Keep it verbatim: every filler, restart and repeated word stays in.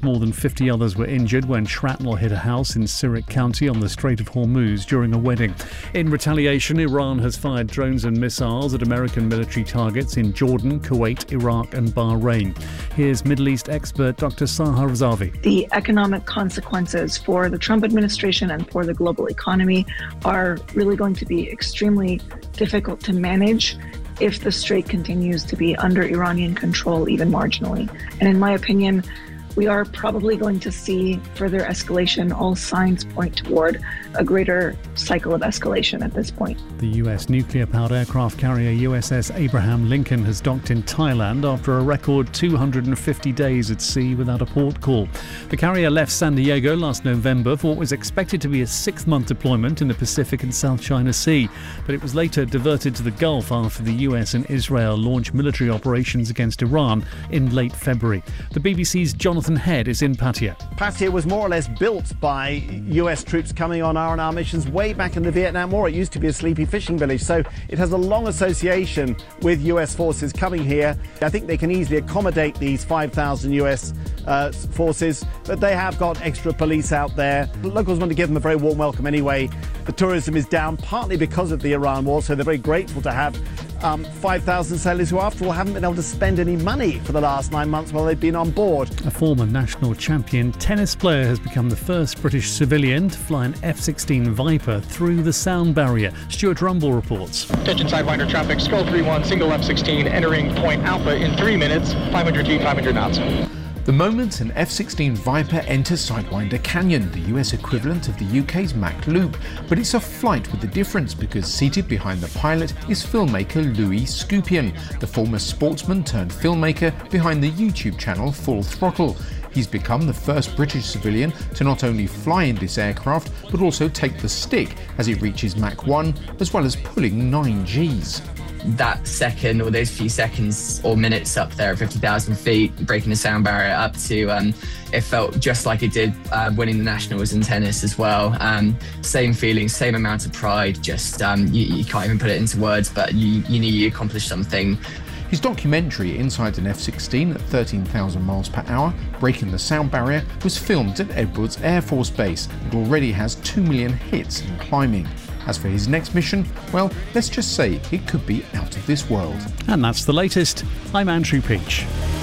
More than fifty others were injured when shrapnel hit a house in Sirik County on the Strait of Hormuz during a wedding. In retaliation, Iran has fired drones and missiles at American military targets in Jordan, Kuwait, Iraq and Bahrain. Here's Middle East expert Doctor Sahar Razavi. The economic consequences for the Trump administration and for the global economy are really going to be extremely difficult to manage if the Strait continues to be under Iranian control even marginally. And in my opinion, we are probably going to see further escalation. All signs point toward a greater cycle of escalation at this point. The U S nuclear-powered aircraft carrier U S S Abraham Lincoln has docked in Thailand after a record two hundred fifty days at sea without a port call. The carrier left San Diego last November for what was expected to be a six-month deployment in the Pacific and South China Sea, but it was later diverted to the Gulf after the U S and Israel launched military operations against Iran in late February. The B B C's Jonathan Head is in Pattaya. Pattaya was more or less built by U S troops coming on R and R missions way back in the Vietnam War. It used to be a sleepy fishing village, so it has a long association with U S forces coming here. I think they can easily accommodate these five thousand U S uh, forces, but they have got extra police out there. The locals want to give them a very warm welcome anyway. The tourism is down partly because of the Iran war, so they're very grateful to have Um, five thousand sailors who, after all, haven't been able to spend any money for the last nine months while they've been on board. A former national champion tennis player has become the first British civilian to fly an F sixteen Viper through the sound barrier. Stuart Rumble reports. Attention Sidewinder traffic, Skull three one, single F sixteen, entering Point Alpha in three minutes, five hundred feet, five hundred knots. The moment an F sixteen Viper enters Sidewinder Canyon, the U S equivalent of the U K's Mach Loop. But it's a flight with a difference because seated behind the pilot is filmmaker Louis Scupion, the former sportsman turned filmmaker behind the YouTube channel Full Throttle. He's become the first British civilian to not only fly in this aircraft, but also take the stick as it reaches Mach one, as well as pulling nine Gs. That second, or those few seconds or minutes up there at fifty thousand feet, breaking the sound barrier up to, um, it felt just like it did uh, winning the Nationals in tennis as well. Um, same feeling, same amount of pride, just um, you, you can't even put it into words, but you, you knew you accomplished something. His documentary, Inside an F sixteen at thirteen thousand miles per hour, Breaking the Sound Barrier, was filmed at Edwards Air Force Base and already has two million hits in climbing. As for his next mission, well, let's just say it could be out of this world. And that's the latest. I'm Andrew Peach.